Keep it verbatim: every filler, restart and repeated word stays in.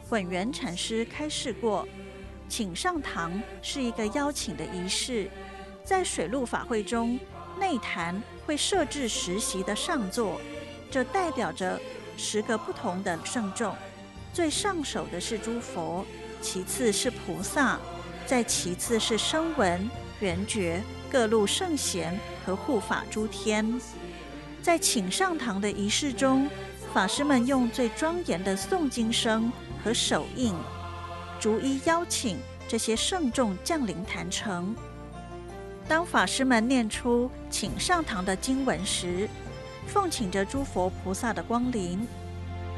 本源禅师开示过，请上堂是一个邀请的仪式。在水陆法会中，内坛会设置十席的上座，这代表着十个不同的圣众。最上首的是诸佛，其次是菩萨，再其次是声闻、缘觉、各路圣贤和护法诸天。在请上堂的仪式中，法师们用最庄严的诵经声和手印，逐一邀请这些圣众降临坛城。当法师们念出请上堂的经文时，奉请着诸佛菩萨的光临，